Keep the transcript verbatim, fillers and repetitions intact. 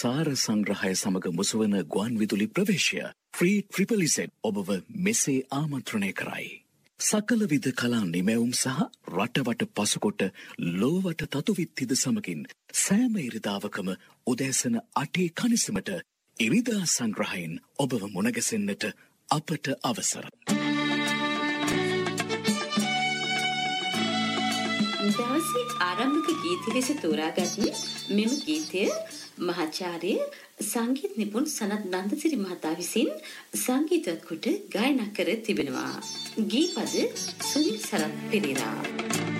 සාර සංග්‍රහය සමග මුසුවන ගුවන් විදුලි ප්‍රවේශය ෆ්‍රී ට්‍රිපල් ඉසෙඩ් ඔබව මෙසේ ආමන්ත්‍රණය කරයි. සකල විද කලා නිමැවුම් සහ රටවට පසුකොට ලෝවට තතුවිත්තිද සමගින් සෑම ඉරිදාවකම උදෑසන අටේ කනිසමට ඉරිදා සංග්‍රහයෙන් ඔබව මුණගැසෙන්නට අපට අවසර. දවසේ ආරම්භක ගීත ලෙස තෝරාගත් මෙම ගීතය මහාචාර්ය සංගීත නිපුන් සනත් නන්දසිරි මහතා විසින් සංගීතවත් කොට ගායනා කර තිබෙනවා. ගීපද සුනිල් සරත් පෙරේරා.